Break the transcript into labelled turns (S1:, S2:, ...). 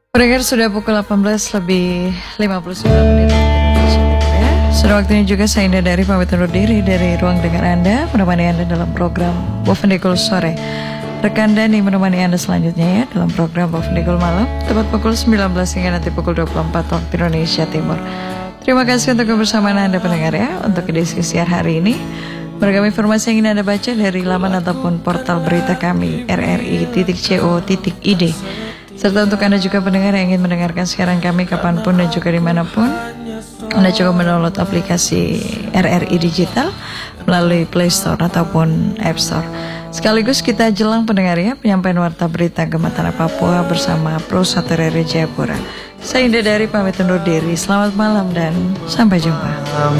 S1: Pendengar, sudah pukul 18 lebih 59 menit waktu Indonesia Timur ya. Sudah waktunya juga saya Indah dari pamit undur diri dari ruang dengar Anda, menemani Anda dalam program Bovendikul Sore. Rekan Dani menemani Anda selanjutnya ya dalam program Bovendikul Malam, tepat pukul 19 hingga nanti pukul 24 waktu Indonesia Timur. Terima kasih untuk kebersamaan Anda pendengar ya, untuk edisi siar hari ini. Beragam informasi yang ingin Anda baca dari laman ataupun portal berita kami rri.co.id. Serta untuk Anda juga pendengar yang ingin mendengarkan siaran kami kapanpun dan juga dimanapun, Anda cukup mendownload aplikasi RRI Digital melalui Play Store ataupun App Store. Sekaligus kita jelang pendengar ya penyampaian warta berita Gema Tanah Papua bersama Pro 1 RRI Jayapura. Saya Indah dari pamit undur diri. Selamat malam dan sampai jumpa.